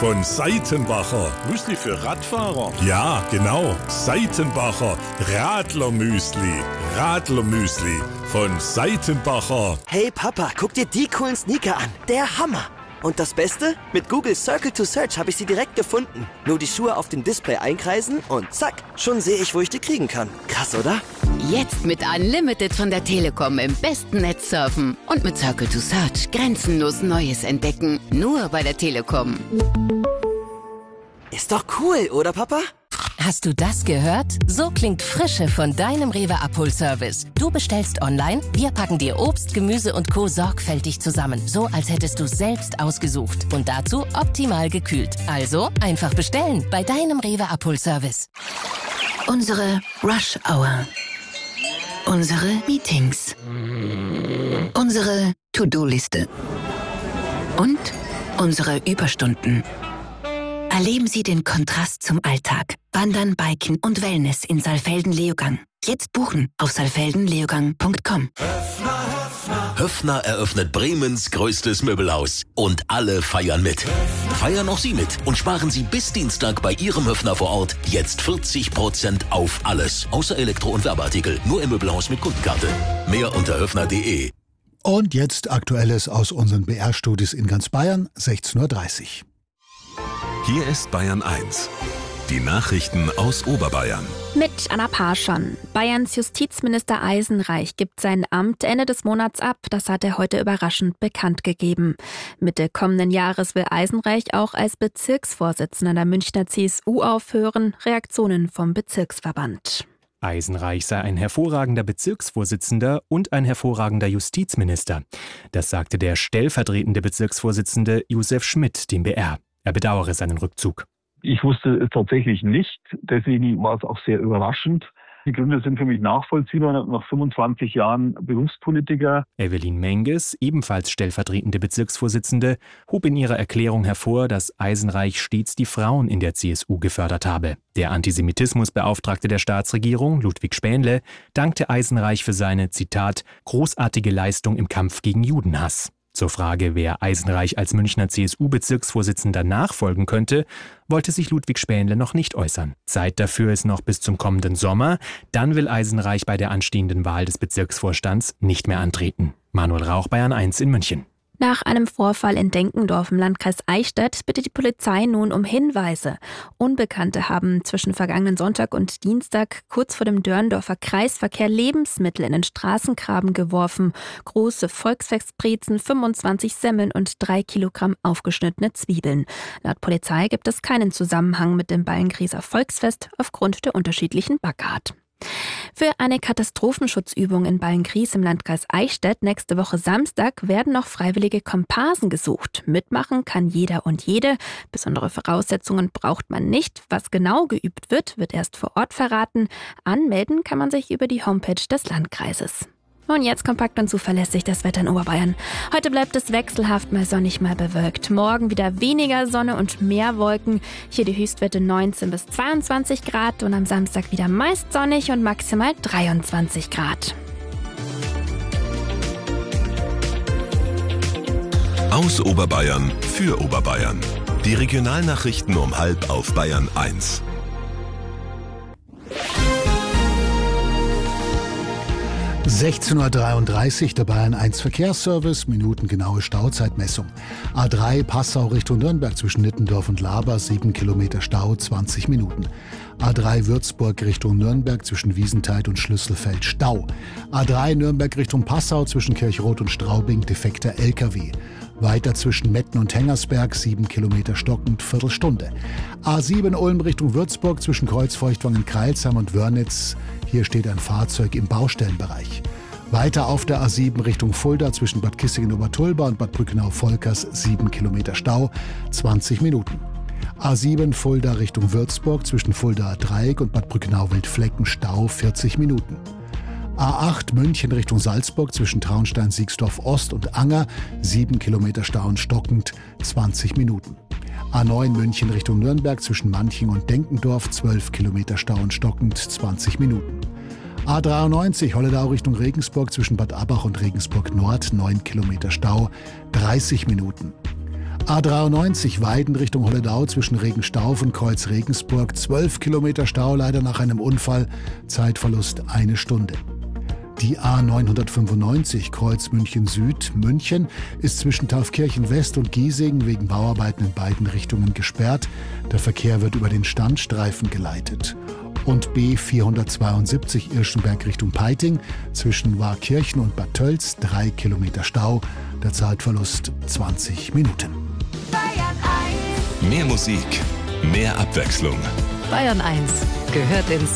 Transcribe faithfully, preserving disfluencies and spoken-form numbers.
von Seitenbacher. Müsli für Radfahrer? Ja, genau. Seitenbacher Radlermüsli. Radlermüsli von Seitenbacher. Hey Papa, guck dir die coolen Sneaker an. Der Hammer. Und das Beste? Mit Google Circle to Search habe ich sie direkt gefunden. Nur die Schuhe auf dem Display einkreisen und zack, schon sehe ich, wo ich die kriegen kann. Krass, oder? Jetzt mit Unlimited von der Telekom im besten Netz surfen. Und mit Circle to Search grenzenlos Neues entdecken. Nur bei der Telekom. Ist doch cool, oder Papa? Hast du das gehört? So klingt Frische von deinem Rewe-Abholservice. Du bestellst online, wir packen dir Obst, Gemüse und Co. sorgfältig zusammen. So, als hättest du es selbst ausgesucht. Und dazu optimal gekühlt. Also einfach bestellen bei deinem Rewe-Abholservice. Unsere Rush Hour. Unsere Meetings. Unsere To-Do-Liste. Und unsere Überstunden. Erleben Sie den Kontrast zum Alltag. Wandern, Biken und Wellness in Saalfelden-Leogang. Jetzt buchen auf saalfelden leogang punkt com. Höffner eröffnet Bremens größtes Möbelhaus. Und alle feiern mit. Feiern auch Sie mit und sparen Sie bis Dienstag bei Ihrem Höffner vor Ort jetzt vierzig Prozent auf alles. Außer Elektro- und Werbeartikel. Nur im Möbelhaus mit Kundenkarte. Mehr unter höffner punkt de. Und jetzt Aktuelles aus unseren B R-Studios in ganz Bayern, sechzehn Uhr dreißig. Hier ist Bayern eins. Die Nachrichten aus Oberbayern. Mit Anna Parschon. Bayerns Justizminister Eisenreich gibt sein Amt Ende des Monats ab. Das hat er heute überraschend bekannt gegeben. Mitte kommenden Jahres will Eisenreich auch als Bezirksvorsitzender der Münchner C S U aufhören. Reaktionen vom Bezirksverband. Eisenreich sei ein hervorragender Bezirksvorsitzender und ein hervorragender Justizminister. Das sagte der stellvertretende Bezirksvorsitzende Josef Schmidt dem B R. Er bedauere seinen Rückzug. Ich wusste es tatsächlich nicht, deswegen war es auch sehr überraschend. Die Gründe sind für mich nachvollziehbar, nach fünfundzwanzig Jahren Berufspolitiker. Evelyn Menges, ebenfalls stellvertretende Bezirksvorsitzende, hob in ihrer Erklärung hervor, dass Eisenreich stets die Frauen in der C S U gefördert habe. Der Antisemitismusbeauftragte der Staatsregierung, Ludwig Spähnle, dankte Eisenreich für seine, Zitat, großartige Leistung im Kampf gegen Judenhass. Zur Frage, wer Eisenreich als Münchner C S U-Bezirksvorsitzender nachfolgen könnte, wollte sich Ludwig Spähnle noch nicht äußern. Zeit dafür ist noch bis zum kommenden Sommer. Dann will Eisenreich bei der anstehenden Wahl des Bezirksvorstands nicht mehr antreten. Manuel Rauch, Bayern eins in München. Nach einem Vorfall in Denkendorf im Landkreis Eichstätt bittet die Polizei nun um Hinweise. Unbekannte haben zwischen vergangenen Sonntag und Dienstag kurz vor dem Dörndorfer Kreisverkehr Lebensmittel in den Straßengraben geworfen. Große Volksfestbrezen, fünfundzwanzig Semmeln und drei Kilogramm aufgeschnittene Zwiebeln. Laut Polizei gibt es keinen Zusammenhang mit dem Ballengrieser Volksfest aufgrund der unterschiedlichen Backart. Für eine Katastrophenschutzübung in Ballengries im Landkreis Eichstätt nächste Woche Samstag werden noch freiwillige Komparsen gesucht. Mitmachen kann jeder und jede. Besondere Voraussetzungen braucht man nicht. Was genau geübt wird, wird erst vor Ort verraten. Anmelden kann man sich über die Homepage des Landkreises. Und jetzt kompakt und zuverlässig das Wetter in Oberbayern. Heute bleibt es wechselhaft, mal sonnig, mal bewölkt. Morgen wieder weniger Sonne und mehr Wolken. Hier die Höchstwerte neunzehn bis zweiundzwanzig Grad und am Samstag wieder meist sonnig und maximal dreiundzwanzig Grad. Aus Oberbayern für Oberbayern. Die Regionalnachrichten um halb auf Bayern eins. sechzehn Uhr dreiunddreißig, der Bayern eins Verkehrsservice, minutengenaue Stauzeitmessung. A drei Passau Richtung Nürnberg zwischen Nittendorf und Laber, sieben Kilometer Stau, zwanzig Minuten. A drei Würzburg Richtung Nürnberg zwischen Wiesenthal und Schlüsselfeld, Stau. A drei Nürnberg Richtung Passau zwischen Kirchroth und Straubing, defekter L K W. Weiter zwischen Metten und Hengersberg, sieben Kilometer stockend, Viertelstunde. A sieben Ulm Richtung Würzburg zwischen Kreuzfeuchtwangen, Kreilsheim und Wörnitz. Hier steht ein Fahrzeug im Baustellenbereich. Weiter auf der A sieben Richtung Fulda zwischen Bad Kissingen-Obertulba und Bad Brückenau-Volkers, sieben Kilometer Stau, zwanzig Minuten. A sieben Fulda Richtung Würzburg zwischen Fuldaer Dreieck und Bad Brückenau-Wildflecken, Stau, vierzig Minuten. A acht München Richtung Salzburg zwischen Traunstein-Siegsdorf-Ost und Anger, sieben Kilometer Stau und stockend, zwanzig Minuten. A neun München Richtung Nürnberg zwischen Manching und Denkendorf, zwölf Kilometer Stau und stockend, zwanzig Minuten. A dreiundneunzig Holledau Richtung Regensburg zwischen Bad Abbach und Regensburg Nord, neun Kilometer Stau, dreißig Minuten. A dreiundneunzig Weiden Richtung Holledau zwischen Regenstauf und Kreuz Regensburg. zwölf Kilometer Stau, leider nach einem Unfall. Zeitverlust eine Stunde. Die A neunhundertfünfundneunzig Kreuz München Süd, München, ist zwischen Taufkirchen West und Giesing wegen Bauarbeiten in beiden Richtungen gesperrt. Der Verkehr wird über den Standstreifen geleitet. Und B vierhundertzweiundsiebzig Irschenberg Richtung Peiting, zwischen Warkirchen und Bad Tölz, drei Kilometer Stau. Der Zeitverlust zwanzig Minuten. Bayern eins. Mehr Musik, mehr Abwechslung. Bayern eins gehört ins